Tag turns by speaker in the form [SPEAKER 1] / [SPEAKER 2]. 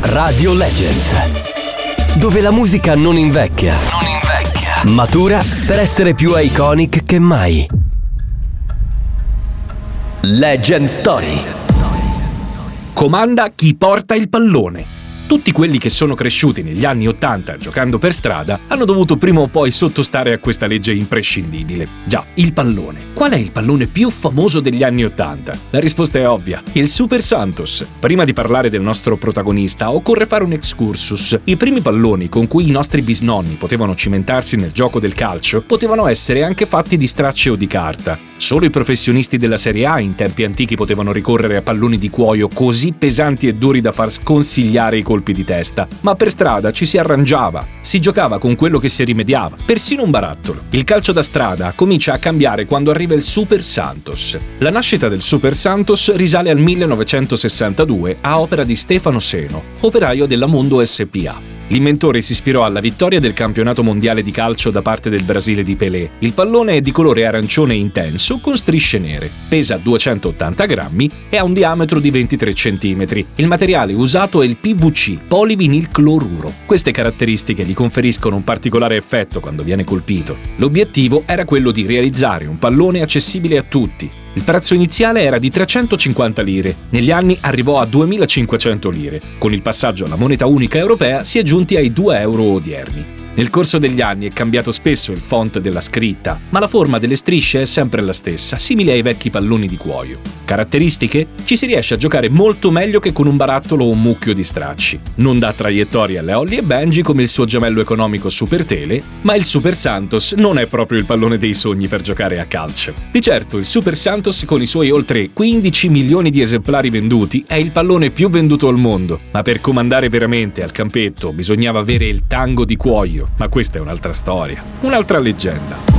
[SPEAKER 1] Radio Legends, dove la musica non invecchia, matura per essere più iconic che mai. Legend Story.
[SPEAKER 2] Comanda chi porta il pallone. Tutti quelli che sono cresciuti negli anni '80 giocando per strada hanno dovuto prima o poi sottostare a questa legge imprescindibile. Già, il pallone. Qual è il pallone più famoso degli anni '80? La risposta è ovvia: il Super Santos. Prima di parlare del nostro protagonista, occorre fare un excursus. I primi palloni con cui i nostri bisnonni potevano cimentarsi nel gioco del calcio potevano essere anche fatti di stracce o di carta. Solo i professionisti della Serie A in tempi antichi potevano ricorrere a palloni di cuoio così pesanti e duri da far sconsigliare i colpi di testa, ma per strada ci si arrangiava, si giocava con quello che si rimediava, persino un barattolo. Il calcio da strada comincia a cambiare quando arriva il Super Santos. La nascita del Super Santos risale al 1962 a opera di Stefano Seno, operaio della Mondo SpA. L'inventore si ispirò alla vittoria del campionato mondiale di calcio da parte del Brasile di Pelé. Il pallone è di colore arancione intenso con strisce nere, pesa 280 grammi e ha un diametro di 23 cm. Il materiale usato è il PVC, polivinilcloruro. Queste caratteristiche gli conferiscono un particolare effetto quando viene colpito. L'obiettivo era quello di realizzare un pallone accessibile a tutti. Il prezzo iniziale era di 350 lire, negli anni arrivò a 2500 lire. Con il passaggio alla moneta unica europea si è giunti ai 2 euro odierni. Nel corso degli anni è cambiato spesso il font della scritta, ma la forma delle strisce è sempre la stessa, simile ai vecchi palloni di cuoio. Caratteristiche? Ci si riesce a giocare molto meglio che con un barattolo o un mucchio di stracci. Non dà traiettorie alle Holly e Benji come il suo gemello economico Super Tele, ma il Super Santos non è proprio il pallone dei sogni per giocare a calcio. Di certo, il Super Santos, con i suoi oltre 15 milioni di esemplari venduti, è il pallone più venduto al mondo, ma per comandare veramente al campetto bisognava avere il tango di cuoio. Ma questa è un'altra storia, un'altra leggenda.